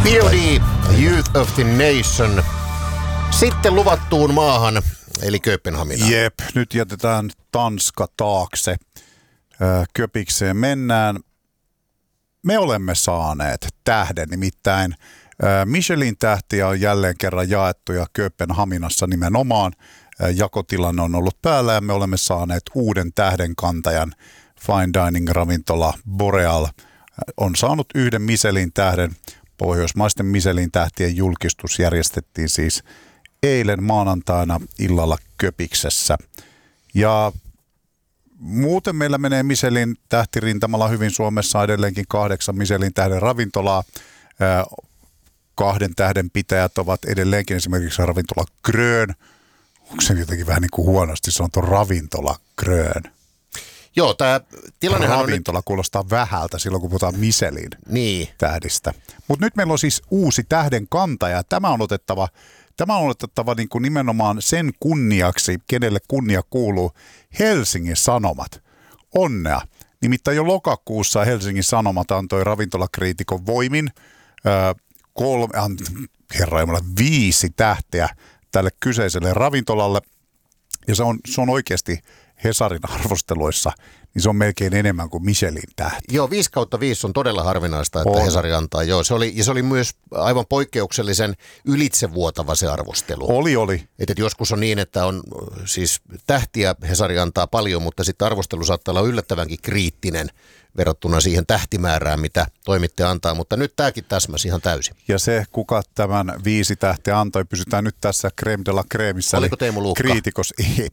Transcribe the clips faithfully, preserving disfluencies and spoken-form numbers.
P O D, Youth of the Nation. Sitten luvattuun maahan, eli Kööpenhaminaan. Jep, nyt jätetään Tanska taakse. Köpikseen mennään. Me olemme saaneet tähden, nimittäin Michelin tähtiä on jälleen kerran jaettu ja Kööpenhaminassa nimenomaan jakotilanne on ollut päällä ja me olemme saaneet uuden tähden kantajan. Fine Dining ravintola Boreal on saanut yhden Michelin tähden. Pohjoismaisten Michelin tähtien julkistus järjestettiin siis eilen maanantaina illalla Köpiksessä. Ja muuten meillä menee Michelin tähtirintamalla hyvin. Suomessa edelleenkin kahdeksan Michelin tähden ravintolaa. Kahden tähden pitäjät ovat edelleenkin esimerkiksi ravintola Grön. Onko se jotenkin vähän niin kuin huonosti sanottu ravintola Grön? Joo, tämä tilannehan on ravintola nyt kuulostaa vähältä silloin, kun puhutaan Michelin niin tähdistä. Mutta nyt meillä on siis uusi tähden kantaja. Tämä on otettava, tämä on otettava niin kuin nimenomaan sen kunniaksi, kenelle kunnia kuuluu, Helsingin Sanomat. Onnea. Nimittäin jo lokakuussa Helsingin Sanomat antoi ravintolakriitikon voimin äh, kolme, äh, herra jumala, viisi tähteä tälle kyseiselle ravintolalle. Ja se on, se on oikeasti Hesarin arvosteluissa, niin se on melkein enemmän kuin Michelin tähti. Joo, viisi kautta viisi on todella harvinaista, että on. Hesari antaa. Joo, se oli, ja se oli myös aivan poikkeuksellisen ylitsevuotava se arvostelu. Oli, oli. Että joskus on niin, että on siis tähtiä Hesari antaa paljon, mutta sitten arvostelu saattaa olla yllättävänkin kriittinen verrattuna siihen tähtimäärään, mitä toimittaja antaa, mutta nyt tämäkin täsmäsi ihan täysin. Ja se, kuka tämän viisi tähteä antoi, pysytään nyt tässä crème de la crèmissä. Oliko Teemu Luukka? Kriitikos, ei,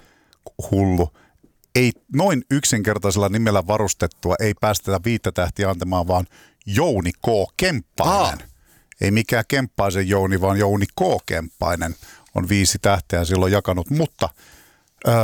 hullu. Ei noin yksinkertaisella nimellä varustettua, ei päästetä viittä tähtiä antamaan, vaan Jouni K. Kemppainen. Aa. Ei mikään Kemppaisen Jouni, vaan Jouni K. Kemppainen on viisi tähteä silloin jakanut, mutta öö,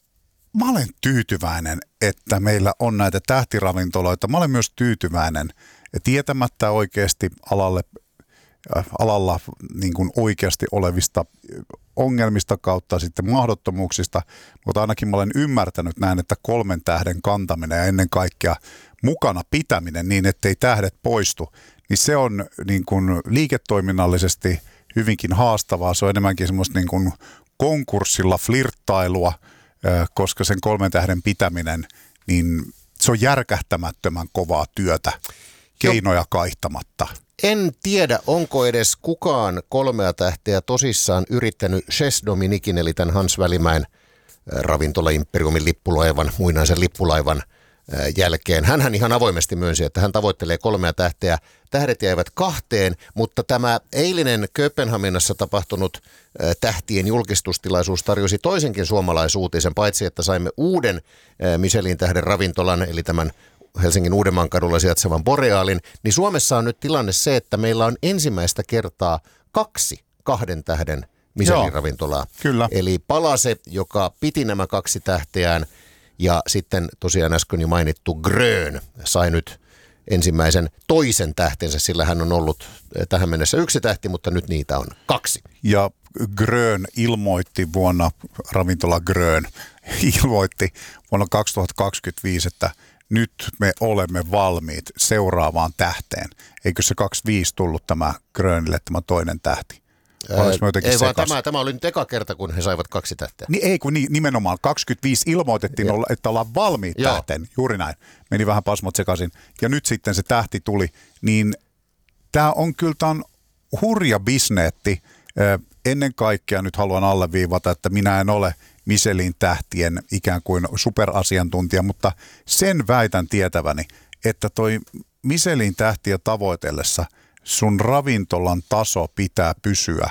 mä olen tyytyväinen, että meillä on näitä tähtiravintoloita. Mä olen myös tyytyväinen, tietämättä oikeasti alalle, äh, alalla niin kuin oikeasti olevista ongelmista kautta sitten mahdottomuuksista, mutta ainakin mä olen ymmärtänyt näin, että kolmen tähden kantaminen ja ennen kaikkea mukana pitäminen niin, ettei tähdet poistu, niin se on niin kuin liiketoiminnallisesti hyvinkin haastavaa. Se on enemmänkin semmoista niin kuin konkurssilla flirttailua, koska sen kolmen tähden pitäminen, niin se on järkähtämättömän kovaa työtä, keinoja kaihtamatta. En tiedä, onko edes kukaan kolmea tähteä tosissaan yrittänyt Chez Dominiquin, eli tämän Hans Välimäen ravintola Imperiumin lippulaivan, muinaisen lippulaivan jälkeen. Hänhän ihan avoimesti myönsi, että hän tavoittelee kolmea tähteä. Tähdet jäivät kahteen, mutta tämä eilinen Kööpenhaminassa tapahtunut tähtien julkistustilaisuus tarjosi toisenkin suomalaisuutisen, paitsi että saimme uuden Michelin tähden ravintolan, eli tämän Helsingin Uudenmaan kadulla sijaitsevan Borealin, niin Suomessa on nyt tilanne se, että meillä on ensimmäistä kertaa kaksi kahden tähden Michelin ravintolaa. Kyllä. Eli Palase, joka piti nämä kaksi tähteään, ja sitten tosiaan äsken jo mainittu Grön sai nyt ensimmäisen toisen tähtensä, sillä hän on ollut tähän mennessä yksi tähti, mutta nyt niitä on kaksi. Ja Grön ilmoitti vuonna, ravintola Grön ilmoitti vuonna kaksituhattakaksikymmentäviisi, että nyt me olemme valmiit seuraavaan tähteen. Eikö se kaksikymmentäviisi tullut tämä Grönille tämä toinen tähti? Ei vaan tämä, tämä oli nyt eka kerta, kun he saivat kaksi tähteä. Niin, ei kun nimenomaan kaksikymmentäviisi ilmoitettiin, ja että ollaan valmiit Joo. tähteen. Juuri näin. Meni vähän pasmot sekaisin. Ja nyt sitten se tähti tuli. Niin tämä on kyllä tämän hurja bisneetti. Ennen kaikkea nyt haluan alleviivata, että minä en ole Michelin tähtien ikään kuin superasiantuntija, mutta sen väitän tietäväni, että toi Michelin tähtiä tavoitellessa sun ravintolan taso pitää pysyä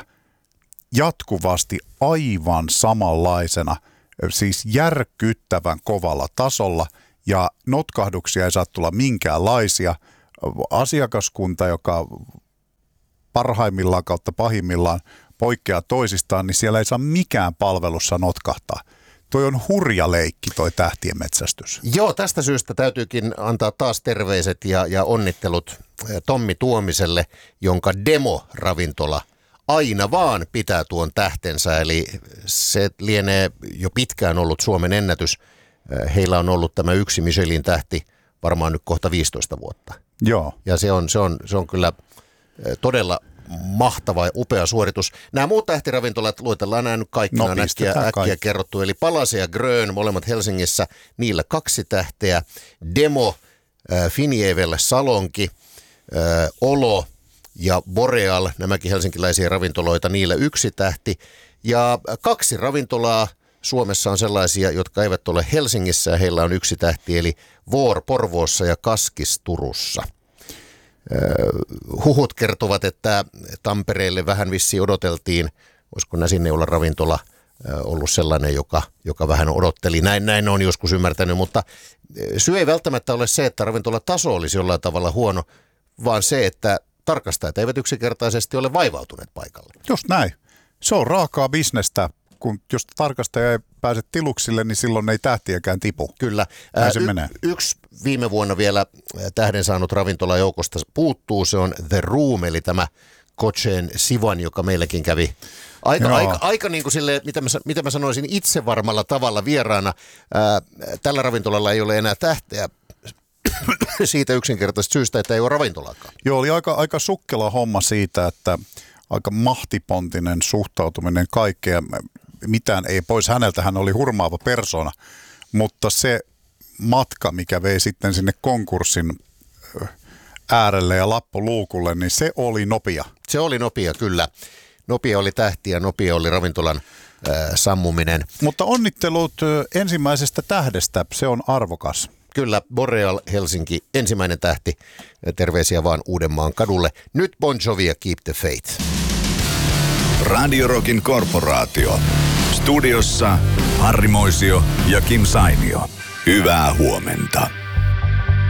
jatkuvasti aivan samanlaisena, siis järkyttävän kovalla tasolla ja notkahduksia ei saa tulla minkäänlaisia. Asiakaskunta, joka parhaimmillaan kautta pahimmillaan poikkeaa toisistaan, niin siellä ei saa mikään palvelussa notkahtaa. Toi on hurja leikki toi tähtien metsästys. Joo, tästä syystä täytyykin antaa taas terveiset ja, ja onnittelut Tommi Tuomiselle, jonka demo-ravintola aina vaan pitää tuon tähtensä. Eli se lienee jo pitkään ollut Suomen ennätys. Heillä on ollut tämä yksi Michelin tähti varmaan nyt kohta viisitoista vuotta. Joo. Ja se on, se on, se on kyllä Todella mahtava ja upea suoritus. Nämä muut tähtiravintolat luetellaan nämä nyt kaikki, no, nämä äkkiä, äkkiä kerrottu. Eli Palase ja Grön, molemmat Helsingissä, niillä kaksi tähteä. Demo, äh, Finjevel, Salonki, äh, Olo ja Boreal, nämäkin helsinkiläisiä ravintoloita, niillä yksi tähti. Ja kaksi ravintolaa Suomessa on sellaisia, jotka eivät ole Helsingissä ja heillä on yksi tähti, eli Vuor Porvoossa ja Kaskis Turussa. Huhut kertovat, että Tampereelle vähän vissiin odoteltiin, olisiko Näsinneula ravintola ollut sellainen, joka, joka vähän odotteli. Näin, näin on joskus ymmärtänyt, mutta syy ei välttämättä ole se, että ravintolataso olisi jollain tavalla huono, vaan se, että tarkastajat eivät yksinkertaisesti ole vaivautuneet paikalle. Just näin. Se on raakaa bisnestä. Kun jos tarkastaja ei pääse tiluksille, niin silloin ei tähtiäkään tipu. Kyllä. Näin se y- menee. Yksi viime vuonna vielä tähden saanut ravintola joukosta puuttuu. Se on The Room, eli tämä Kochen Sivan, joka meilläkin kävi aika, aika, aika niin kuin sille, mitä mä, mitä mä sanoisin, itsevarmalla tavalla vieraana. Ää, tällä ravintolalla ei ole enää tähteä siitä yksinkertaisesta syystä, että ei ole ravintolaakaan. Joo, oli aika, aika sukkela homma siitä, että aika mahtipontinen suhtautuminen kaikkea. Mitään ei pois häneltä, hän oli hurmaava persona, mutta se matka, mikä vei sitten sinne konkurssin äärelle ja lappuluukulle, niin se oli nopea. Se oli nopea, kyllä. Nopea oli tähti ja nopea oli ravintolan äh, sammuminen. Mutta onnittelut ensimmäisestä tähdestä, se on arvokas. Kyllä, Boreal Helsinki, ensimmäinen tähti. Terveisiä vaan Uudenmaan kadulle. Nyt Bon Jovi ja Keep the Faith. Radio Rockin korporaatio. Studiossa Harri Moisio ja Kim Sainio. Hyvää huomenta.